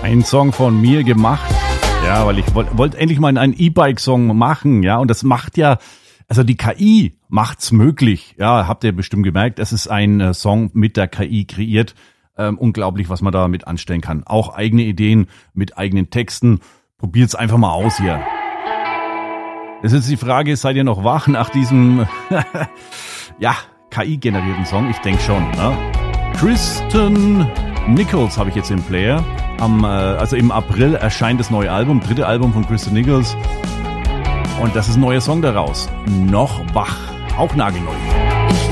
Ein Song von mir gemacht. Ja, weil ich wollte endlich mal einen E-Bike-Song machen, ja, und das macht ja, also die KI macht's möglich. Ja, habt ihr bestimmt gemerkt, es ist ein Song mit der KI kreiert. Unglaublich, was man damit anstellen kann. Auch eigene Ideen mit eigenen Texten. Probiert's einfach mal aus hier. Das ist die Frage, seid ihr noch wach nach diesem ja, KI-generierten Song? Ich denke schon. Ne? Kristen Nichols habe ich jetzt im Player. Also im April erscheint das neue Album, dritte Album von Kristen Nichols. Und das ist ein neuer Song daraus. Noch wach. Auch nagelneu.